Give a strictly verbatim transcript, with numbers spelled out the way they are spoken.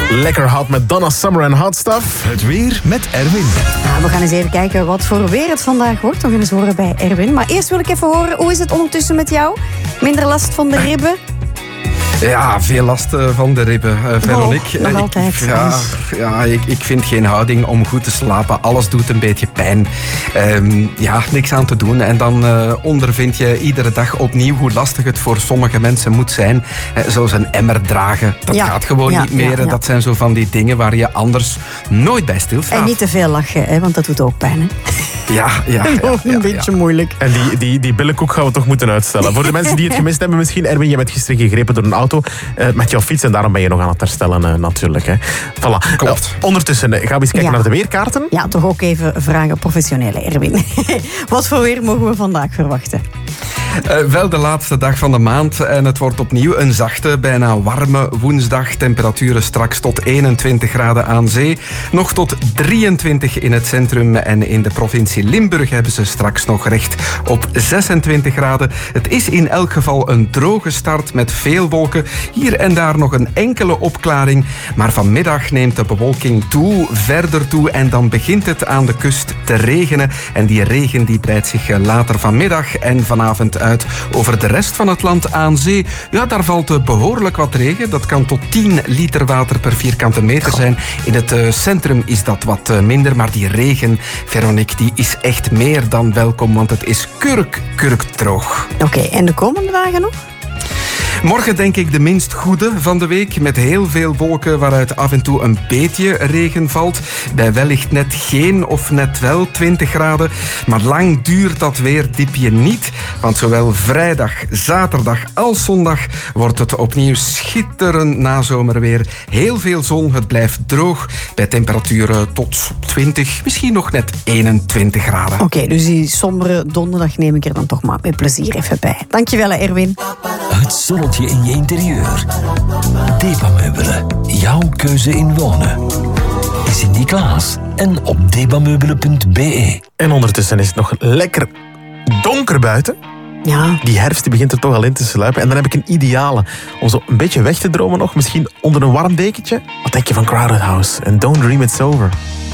Lekker hot met Donna Summer en Hot Stuff. Het weer met Erwin. Ja, we gaan eens even kijken wat voor weer het vandaag wordt. We gaan eens horen bij Erwin. Maar eerst wil ik even horen, hoe is het ondertussen met jou? Minder last van de ribben? Ja, veel last van de ribben, uh, Veronique. Oh, nog ik, altijd. Ja, ja ik, ik vind geen houding om goed te slapen. Alles doet een beetje pijn. Um, ja, niks aan te doen. En dan uh, ondervind je iedere dag opnieuw hoe lastig het voor sommige mensen moet zijn. Uh, zoals een emmer dragen. Dat ja, gaat gewoon ja, niet meer. Ja, ja. Dat zijn zo van die dingen waar je anders nooit bij stilstaat. En niet te veel lachen, hè, want dat doet ook pijn. Hè? Ja, ja. ja, Gewoon ja een beetje ja. moeilijk. En die, die, die billenkoek gaan we toch moeten uitstellen. Voor de mensen die het gemist hebben misschien, Erwin, je bent gisteren gegrepen door een auto uh, met jouw fiets en daarom ben je nog aan het herstellen uh, natuurlijk. Hè. Voilà. Klopt. Uh, ondertussen uh, gaan we eens kijken Ja. naar de weerkaarten. Ja, toch ook even vragen professionele Erwin. Wat voor weer mogen we vandaag verwachten? Uh, wel de laatste dag van de maand en het wordt opnieuw een zachte, bijna warme woensdag. Temperaturen straks tot eenentwintig graden aan zee. Nog tot drieëntwintig in het centrum en in de provincie Limburg hebben ze straks nog recht op zesentwintig graden. Het is in elk geval een droge start met veel wolken. Hier en daar nog een enkele opklaring. Maar vanmiddag neemt de bewolking toe, verder toe en dan begint het aan de kust te regenen. En die regen die breidt zich later vanmiddag en vanavond uit over de rest van het land aan zee. Ja, daar valt behoorlijk wat regen. Dat kan tot tien liter water per vierkante meter zijn. In het uh, centrum is dat wat uh, minder, maar die regen, Veronique, die is echt meer dan welkom, want het is kurk, kurk droog. Oké, okay, en de komende dagen nog? Morgen denk ik de minst goede van de week, met heel veel wolken waaruit af en toe een beetje regen valt. Bij wellicht net geen of net wel twintig graden. Maar lang duurt dat weerdiepje niet, want zowel vrijdag, zaterdag als zondag wordt het opnieuw schitterend nazomerweer. Heel veel zon, het blijft droog bij temperaturen tot twintig, misschien nog net eenentwintig graden. Oké, okay, dus die sombere donderdag neem ik er dan toch maar met plezier even bij. Dankjewel, Erwin. Het zonnetje in je interieur. Debameubelen. Jouw keuze in wonen. Sint-Niklaas en op debameubelen punt b e. En ondertussen is het nog lekker donker buiten. Ja. Die herfst die begint er toch al in te sluipen. En dan heb ik een ideale om zo een beetje weg te dromen nog. Misschien onder een warm dekentje. Wat denk je van Crowded House en Don't Dream It's Over?